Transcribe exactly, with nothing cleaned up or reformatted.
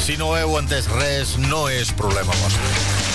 Si no heu entès res, no és problema vostre.